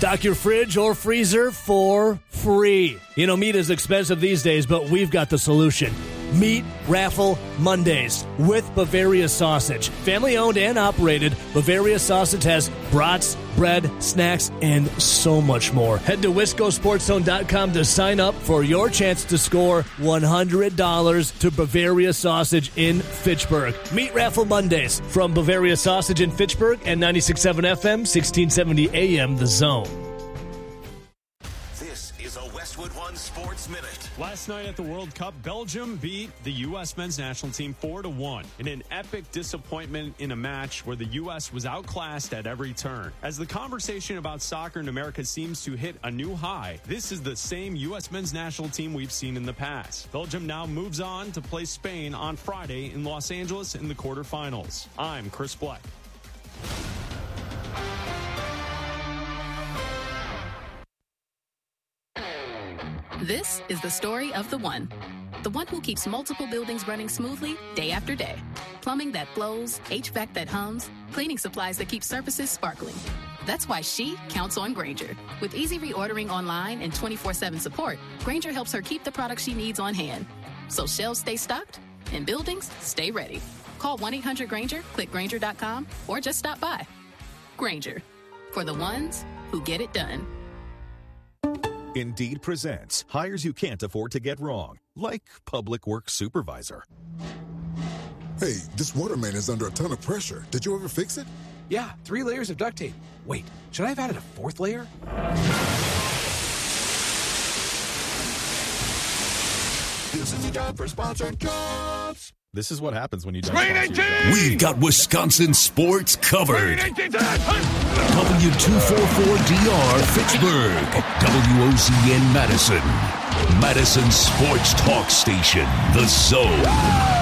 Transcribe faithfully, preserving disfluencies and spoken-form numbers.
Stock your fridge or freezer for free. You know, meat is expensive these days, but we've got the solution. Meat Raffle Mondays with Bavaria Sausage. Family owned and operated, Bavaria Sausage has brats, bread, snacks, and so much more. Head to wisco sports zone dot com to sign up for your chance to score one hundred dollars to Bavaria Sausage in Fitchburg. Meat Raffle Mondays from Bavaria Sausage in Fitchburg and ninety-six point seven F M, sixteen seventy A M The Zone. This is a Westwood One Sports Minute. Last night at the World Cup, Belgium beat the U S men's national team four to one in an epic disappointment in a match where the U S was outclassed at every turn. As the conversation about soccer in America seems to hit a new high, this is the same U S men's national team we've seen in the past. Belgium now moves on to play Spain on Friday in Los Angeles in the quarterfinals. I'm Chris Black. This is the story of the one. The one who keeps multiple buildings running smoothly day after day. Plumbing that flows, H V A C that hums, cleaning supplies that keep surfaces sparkling. That's why she counts on Grainger. With easy reordering online and twenty-four seven support, Grainger helps her keep the products she needs on hand. So shelves stay stocked and buildings stay ready. Call one eight hundred Grainger, click Grainger dot com, or just stop by. Grainger, for the ones who get it done. Indeed presents hires you can't afford to get wrong, like public works supervisor. Hey, this water main is under a ton of pressure. Did you ever fix it? Yeah, three layers of duct tape. Wait, should I have added a fourth layer? This is a job for sponsored jobs. This is what happens when you don't. We've got Wisconsin sports covered. W two forty-four D R Fitchburg, W O Z N Madison, Madison Sports Talk Station, The Zone.